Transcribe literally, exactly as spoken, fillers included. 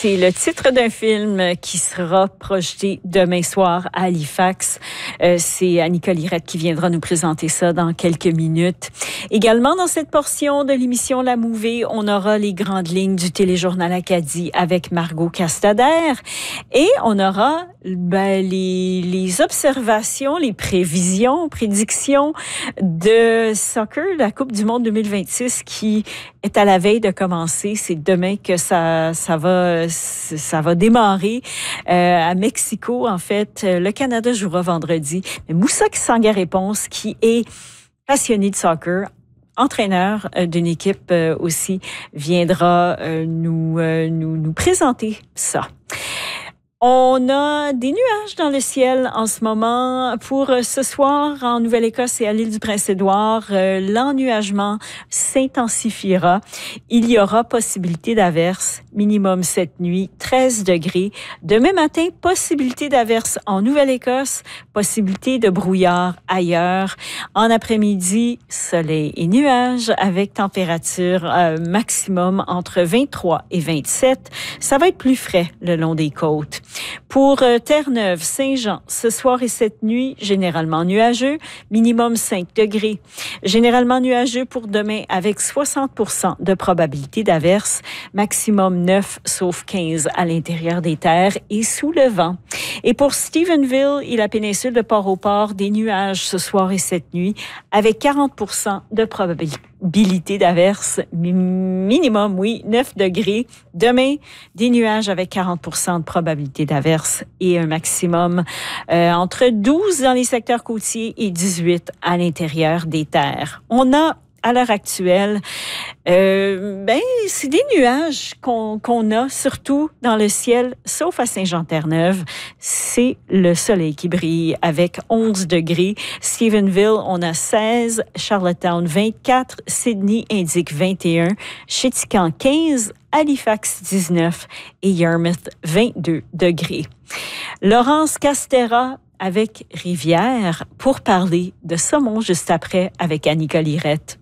C'est le titre d'un film qui sera projeté demain soir à Halifax. Euh, c'est Annika Lirette qui viendra nous présenter ça dans quelques minutes. Également, dans cette portion de l'émission La Mouvée, on aura les grandes lignes du téléjournal Acadie avec Margot Castader et on aura ben, les, les observations, les prévisions, prédictions de soccer, la Coupe du monde deux mille vingt-six qui est à la veille de commencer. C'est demain que ça, ça va, ça va démarrer euh, à Mexico. En fait, le Canada jouera vendredi. Mais Moussa Kisanga-Réponse, qui est passionné de soccer, entraîneur d'une équipe euh, aussi, viendra euh, nous, euh, nous, nous présenter ça. On a des nuages dans le ciel en ce moment. Pour ce soir, en Nouvelle-Écosse et à l'île du Prince-Édouard, euh, l'ennuagement s'intensifiera. Il y aura possibilité d'averses, minimum cette nuit, treize degrés. Demain matin, possibilité d'averses en Nouvelle-Écosse, possibilité de brouillard ailleurs. En après-midi, soleil et nuages avec température euh, maximum entre vingt-trois et vingt-sept. Ça va être plus frais le long des côtes. Pour euh, Terre-Neuve, Saint-Jean, ce soir et cette nuit, généralement nuageux, minimum cinq degrés. Généralement nuageux pour demain avec soixante pour cent de probabilité d'averse, maximum neuf, sauf quinze à l'intérieur des terres et sous le vent. Et pour Stephenville et la péninsule de Port-au-Port, des nuages ce soir et cette nuit avec quarante pour cent de probabilité d'averse, minimum, oui, neuf degrés. Demain, des nuages avec quarante pour cent de probabilité d'averse et un maximum euh, entre douze dans les secteurs côtiers et dix-huit à l'intérieur des terres. On a à l'heure actuelle, euh, ben c'est des nuages qu'on qu'on a surtout dans le ciel, sauf à Saint-Jean-Terre-Neuve. C'est le soleil qui brille avec onze degrés. Stephenville, on a seize. Charlottetown, vingt-quatre. Sydney indique vingt et un. Chéticamp, quinze. Halifax, dix-neuf. Et Yarmouth, vingt-deux degrés. Laurence Castera avec Rivière pour parler de saumon juste après avec Annika Lirette.